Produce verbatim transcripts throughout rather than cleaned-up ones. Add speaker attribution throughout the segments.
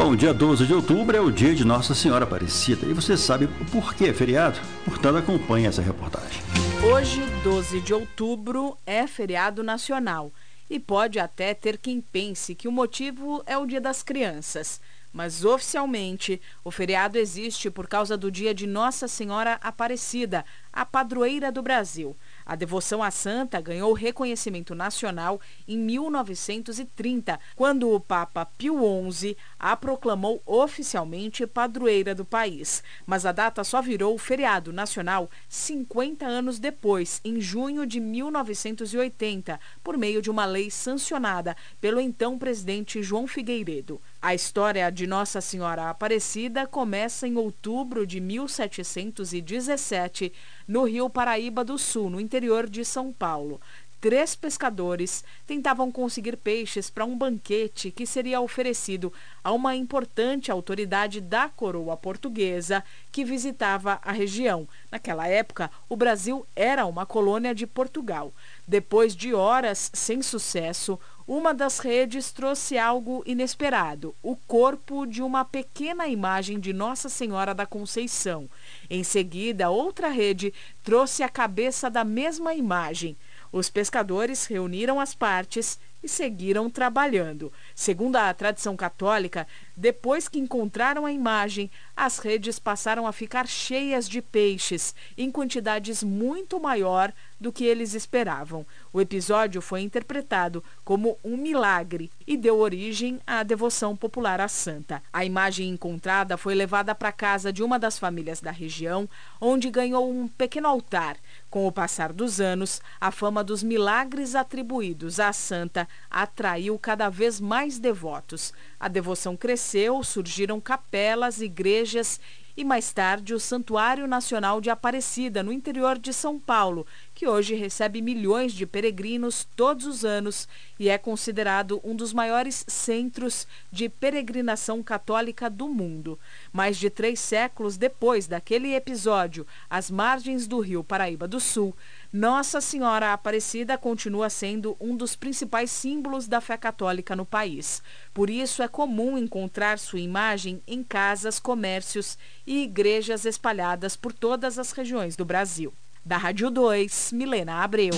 Speaker 1: Bom, dia doze de outubro é o dia de Nossa Senhora Aparecida. E você sabe por que é feriado? Portanto, acompanhe essa reportagem.
Speaker 2: Hoje, doze de outubro, é feriado nacional. E pode até ter quem pense que o motivo é o Dia das Crianças. Mas, oficialmente, o feriado existe por causa do dia de Nossa Senhora Aparecida, a padroeira do Brasil. A devoção à santa ganhou reconhecimento nacional em mil novecentos e trinta, quando o Papa Pio onze a proclamou oficialmente padroeira do país. Mas a data só virou feriado nacional cinquenta anos depois, em junho de mil novecentos e oitenta, por meio de uma lei sancionada pelo então presidente João Figueiredo. A história de Nossa Senhora Aparecida começa em outubro de mil setecentos e dezessete, no Rio Paraíba do Sul, no interior de São Paulo. Três pescadores tentavam conseguir peixes para um banquete que seria oferecido a uma importante autoridade da coroa portuguesa que visitava a região. Naquela época, o Brasil era uma colônia de Portugal. Depois de horas sem sucesso, uma das redes trouxe algo inesperado: o corpo de uma pequena imagem de Nossa Senhora da Conceição. Em seguida, outra rede trouxe a cabeça da mesma imagem. Os pescadores reuniram as partes e seguiram trabalhando. Segundo a tradição católica, depois que encontraram a imagem, as redes passaram a ficar cheias de peixes, em quantidades muito maior do que eles esperavam. O episódio foi interpretado como um milagre e deu origem à devoção popular à santa. A imagem encontrada foi levada para a casa de uma das famílias da região, onde ganhou um pequeno altar. Com o passar dos anos, a fama dos milagres atribuídos à santa atraiu cada vez mais devotos. A devoção cresceu, surgiram capelas, igrejas e, mais tarde, o Santuário Nacional de Aparecida, no interior de São Paulo, que hoje recebe milhões de peregrinos todos os anos e é considerado um dos maiores centros de peregrinação católica do mundo. Mais de três séculos depois daquele episódio, às margens do Rio Paraíba do Sul, Nossa Senhora Aparecida continua sendo um dos principais símbolos da fé católica no país. Por isso, é comum encontrar sua imagem em casas, comércios e igrejas espalhadas por todas as regiões do Brasil. Da Rádio dois, Milena Abreu.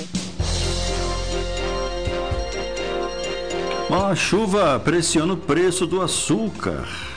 Speaker 1: A chuva pressiona o preço do açúcar.